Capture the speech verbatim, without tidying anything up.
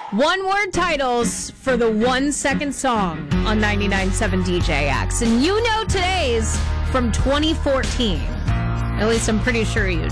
One word titles for the one second song on ninety-nine point seven D J X. And you know today's from twenty fourteen. At least I'm pretty sure you